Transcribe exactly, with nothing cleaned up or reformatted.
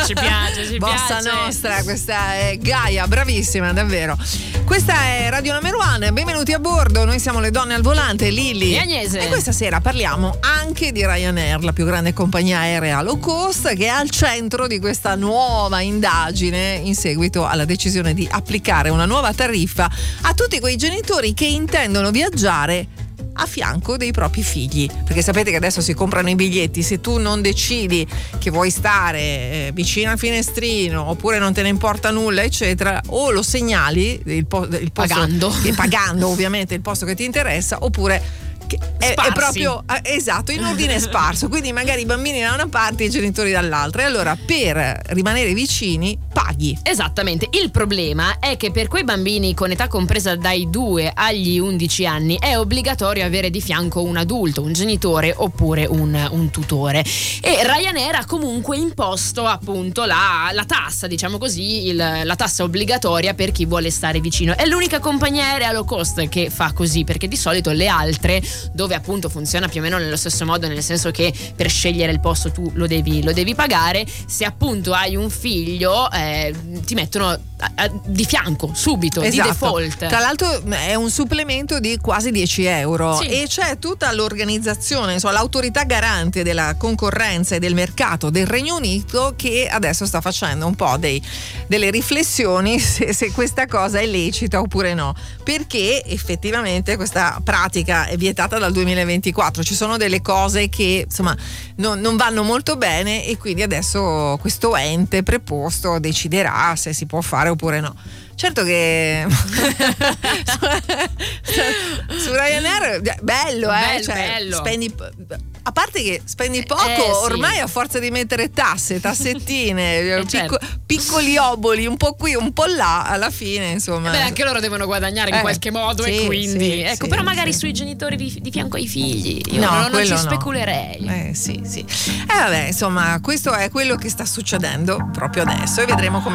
ci piace, ci Bossa piace. nostra, questa è Gaia, bravissima, davvero. Questa è Radio Number One, benvenuti a bordo, noi siamo le donne al volante, Lili e Agnese. E questa sera parliamo anche di Ryanair, la più grande compagnia aerea low cost, che è al centro di questa nuova indagine in seguito alla decisione di applicare una nuova tariffa a tutti quei genitori che intendono viaggiare a fianco dei propri figli, perché sapete che adesso si comprano i biglietti, se tu non decidi che vuoi stare eh, vicino al finestrino oppure non te ne importa nulla eccetera, o lo segnali il, po- il posto pagando che, pagando ovviamente il posto che ti interessa, oppure È, è proprio esatto, in ordine sparso, quindi magari i bambini da una parte e i genitori dall'altra, e allora per rimanere vicini paghi. Esattamente, il problema è che per quei bambini con età compresa dai due agli undici anni è obbligatorio avere di fianco un adulto, un genitore oppure un, un tutore, e Ryanair ha comunque imposto appunto la, la tassa, diciamo così, il, la tassa obbligatoria per chi vuole stare vicino. È l'unica compagnia aerea low cost che fa così, perché di solito le altre, dove appunto funziona più o meno nello stesso modo, nel senso che per scegliere il posto tu lo devi, lo devi pagare, se appunto hai un figlio eh, ti mettono a, a, di fianco subito, esatto. di default. Tra l'altro è un supplemento di quasi dieci euro, sì. E c'è tutta l'organizzazione, insomma, l'autorità garante della concorrenza e del mercato del Regno Unito che adesso sta facendo un po' dei, delle riflessioni se, se questa cosa è lecita oppure no, perché effettivamente questa pratica è vietata dal duemilaventiquattro, ci sono delle cose che insomma non, non vanno molto bene, e quindi adesso questo ente preposto deciderà se si può fare oppure no. Certo che su Ryanair bello, eh? Bello, cioè, bello. Spendi, a parte che spendi poco, eh, sì. ormai a forza di mettere tasse, tassettine, eh, picco, certo. piccoli oboli, un po' qui, un po' là, alla fine insomma. Beh, anche loro devono guadagnare in eh, qualche modo, sì, e quindi sì, ecco, sì, però magari sì. sui genitori di, di fianco ai figli io no, non, non ci no. speculerei. Eh sì, sì. E eh, vabbè, insomma, questo è quello che sta succedendo proprio adesso, e vedremo come